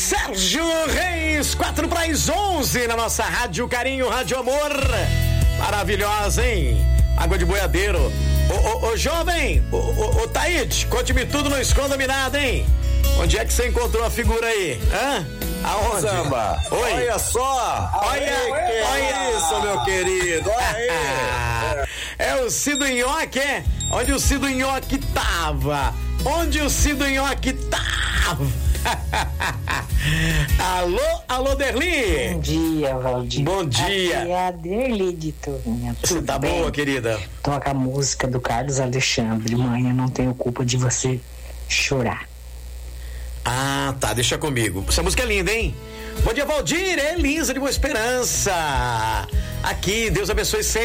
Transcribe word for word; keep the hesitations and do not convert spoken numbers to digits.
Sérgio Reis, quatro para as onze na nossa Rádio Carinho, Rádio Amor. Maravilhosa, hein? Água de boiadeiro. Ô, ô, ô jovem, ô, ô, ô Taíde, conte-me tudo, não esconda-me nada, hein? Onde é que você encontrou a figura aí? Hã? Aonde? Samba. Oi. Olha só. Olha, que olha isso, meu querido. Olha aí. É o Cido Nhoque, é? Onde o Cido Nhoque tava? Onde o Cido Nhoque tava? Alô, alô, Derli. Bom dia, Valdir. Bom dia. Aqui é a Derli de Turminha. Você tá bem? boa, querida? Toca a música do Carlos Alexandre. Mãe, eu não tenho culpa de você chorar. Ah, tá, deixa comigo. Essa música é linda, hein? Bom dia, Valdir, Elisa de Boa Esperança. Aqui, Deus abençoe sempre.